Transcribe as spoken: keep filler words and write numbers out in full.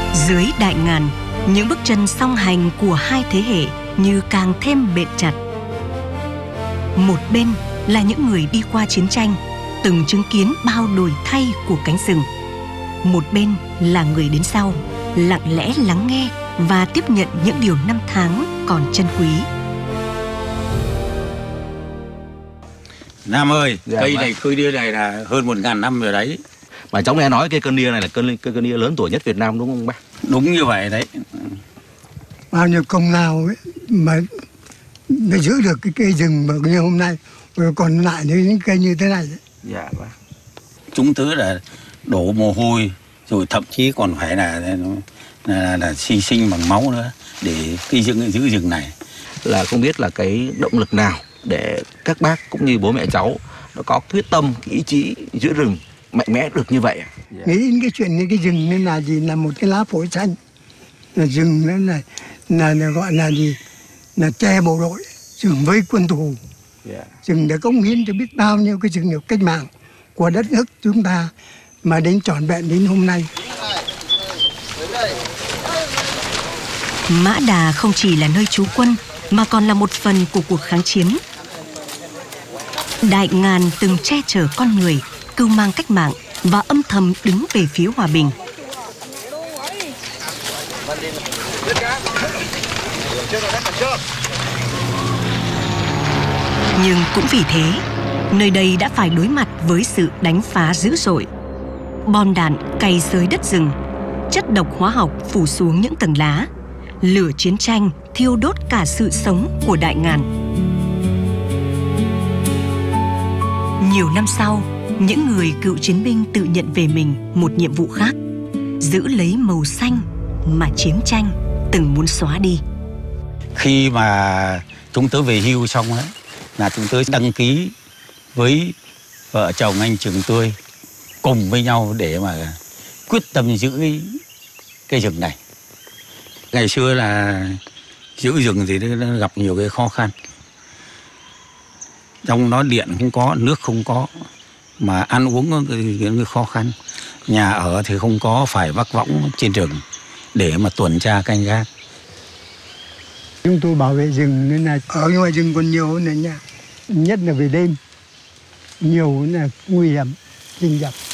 Dưới đại ngàn, những bước chân song hành của hai thế hệ như càng thêm bền chặt. Một bên là những người đi qua chiến tranh, từng chứng kiến bao đổi thay của cánh rừng. Một bên là người đến sau, lặng lẽ lắng nghe và tiếp nhận những điều năm tháng còn chân quý. Nam ơi, Dạ, cây bác. này cây đia này là hơn một ngàn năm rồi đấy. Mà cháu nghe nói cây cơn đia này là cây, cây cơn đia lớn tuổi nhất Việt Nam đúng không bác? Đúng như vậy đấy. Bao nhiêu công lao ấy mà để giữ được cái cây rừng mà như hôm nay, rồi còn lại những cây như thế này. Dạ bác. Chúng tớ là đổ mồ hôi, rồi thậm chí còn phải là là, là, là hy sinh bằng máu nữa để cái rừng, giữ rừng này. Là không biết là cái động lực nào để các bác cũng như bố mẹ cháu nó có quyết tâm, cái ý chí giữ rừng mạnh mẽ được như vậy ạ? Yeah. Nghĩ đến cái chuyện như cái rừng nên là gì, là một cái lá phổi xanh, là rừng nữa là, là là gọi là gì, là che bộ đội, rừng với quân thù, yeah. Rừng đã cống hiến cho biết bao nhiêu cái sự nghiệp cách mạng của đất nước chúng ta mà đến trọn vẹn đến hôm nay. Mã Đà không chỉ là nơi trú quân mà còn là một phần của cuộc kháng chiến. Đại ngàn từng che chở con người, cưu mang cách mạng và âm thầm đứng về phía hòa bình. Nhưng cũng vì thế, nơi đây đã phải đối mặt với sự đánh phá dữ dội. Bom đạn cày xới đất rừng, chất độc hóa học phủ xuống những tầng lá, lửa chiến tranh thiêu đốt cả sự sống của đại ngàn. Nhiều năm sau, những người cựu chiến binh tự nhận về mình một nhiệm vụ khác, giữ lấy màu xanh mà chiến tranh từng muốn xóa đi. Khi mà chúng tớ về hưu xong ấy, là chúng tớ đăng ký với vợ chồng anh Trường Tươi cùng với nhau để mà quyết tâm giữ cái, cái rừng này. Ngày xưa là giữ rừng thì nó gặp nhiều cái khó khăn. Trong đó điện không có, nước không có, mà ăn uống cái khó khăn. Nhà ở thì không có, phải vác võng trên rừng để mà tuần tra canh gác. Chúng tôi bảo vệ rừng nên là ở ngoài rừng còn nhiều hơn này nha. Nhất là về đêm, nhiều là nguy hiểm, rình rập.